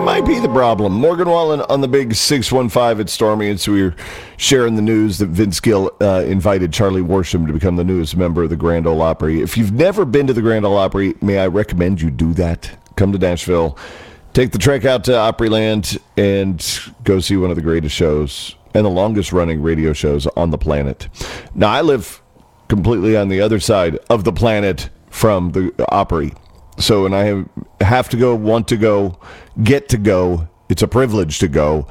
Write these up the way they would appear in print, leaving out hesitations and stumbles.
might be the problem. Morgan Wallen on the big 615 at Stormy, and so we were sharing the news that Vince Gill invited Charlie Worsham to become the newest member of the Grand Ole Opry. If you've never been to the Grand Ole Opry, may I recommend you do that? Come to Nashville, take the trek out to Opryland, and go see one of the greatest shows and the longest-running radio shows on the planet. Now, I live completely on the other side of the planet from the Opry. So when I have to go, want to go, get to go, it's a privilege to go.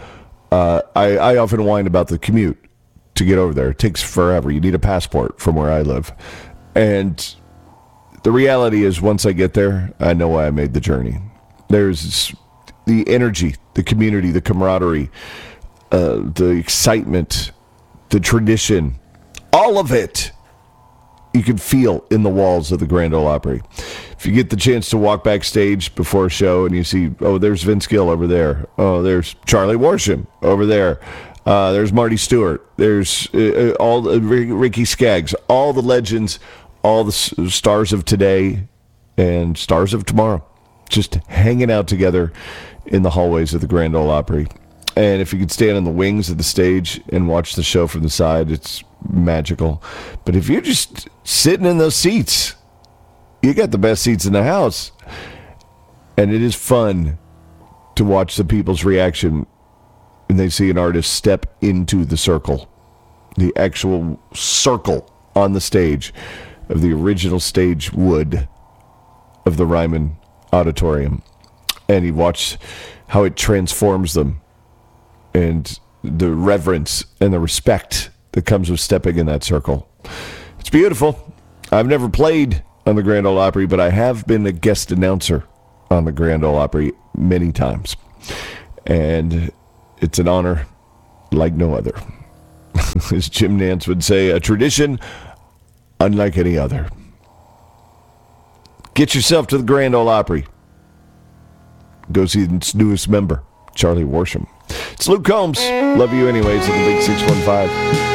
I often whine about the commute to get over there. It takes forever. You need a passport from where I live. And the reality is, once I get there, I know why I made the journey. There's the energy, the community, the camaraderie, the excitement, the tradition, all of it you can feel in the walls of the Grand Ole Opry. If you get the chance to walk backstage before a show and you see, oh, there's Vince Gill over there. Oh, there's Charlie Worsham over there. There's Marty Stewart. There's all Ricky Skaggs, all the legends, all the stars of today and stars of tomorrow, just hanging out together in the hallways of the Grand Ole Opry. And if you could stand on the wings of the stage and watch the show from the side, it's magical. But if you're just sitting in those seats, you got the best seats in the house. And it is fun to watch the people's reaction when they see an artist step into the circle, the actual circle on the stage of the original stage wood of the Ryman Auditorium. And you watch how it transforms them, and the reverence and the respect that comes with stepping in that circle. It's beautiful. I've never played on the Grand Ole Opry, but I have been a guest announcer on the Grand Ole Opry many times. And it's an honor like no other. As Jim Nance would say, a tradition unlike any other. Get yourself to the Grand Ole Opry. Go see its newest member, Charlie Worsham. It's Luke Combs. Love you anyways at the Big 615.